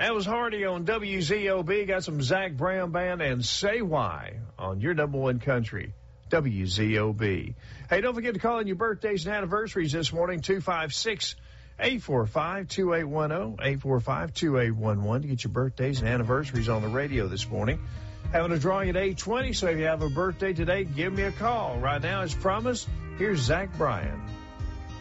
That was Hardy on WZOB. Got some Zach Brown Band and Say Why on your number one country, WZOB. Hey, don't forget to call in your birthdays and anniversaries this morning, 256-845-2810, 845-2811 to get your birthdays and anniversaries on the radio this morning. Having a drawing at 8:20, so if you have a birthday today, give me a call. Right now, as promised, here's Zach Bryan.